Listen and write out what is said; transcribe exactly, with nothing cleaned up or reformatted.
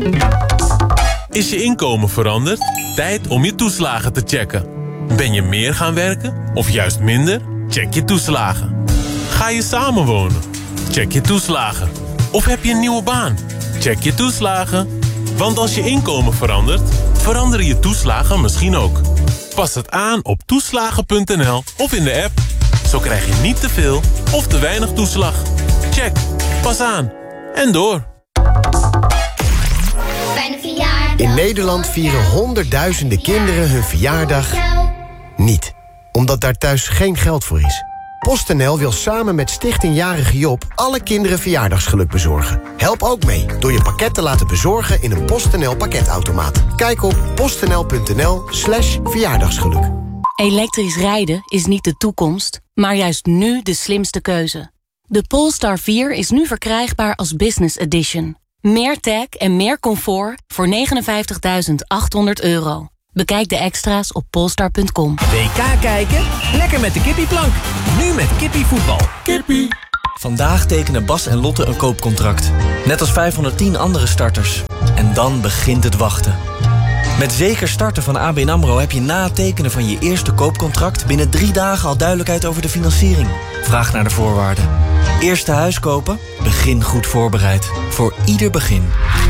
Is je inkomen veranderd? Tijd om je toeslagen te checken. Ben je meer gaan werken of juist minder? Check je toeslagen. Ga je samenwonen? Check je toeslagen. Of heb je een nieuwe baan? Check je toeslagen. Want als je inkomen verandert, veranderen je toeslagen misschien ook. Pas het aan op toeslagen punt n l of in de app. Zo krijg je niet te veel of te weinig toeslag. Check. Pas aan. En door. In Nederland vieren honderdduizenden kinderen hun verjaardag niet. Omdat daar thuis geen geld voor is. PostNL wil samen met Stichting Jarige Job alle kinderen verjaardagsgeluk bezorgen. Help ook mee door je pakket te laten bezorgen in een PostNL pakketautomaat. Kijk op postnl punt n l slash verjaardagsgeluk. Elektrisch rijden is niet de toekomst, maar juist nu de slimste keuze. De Polestar vier is nu verkrijgbaar als Business Edition. Meer tech en meer comfort voor negenenvijftigduizend achthonderd euro. Bekijk de extra's op polestar punt com. W K kijken? Lekker met de kippieplank. Nu met kippievoetbal. Kippie. Vandaag tekenen Bas en Lotte een koopcontract. Net als vijfhonderdtien andere starters. En dan begint het wachten. Met Zeker Starten van A B N AMRO heb je na het tekenen van je eerste koopcontract binnen drie dagen al duidelijkheid over de financiering. Vraag naar de voorwaarden. Eerste huis kopen? Begin goed voorbereid. Voor ieder begin.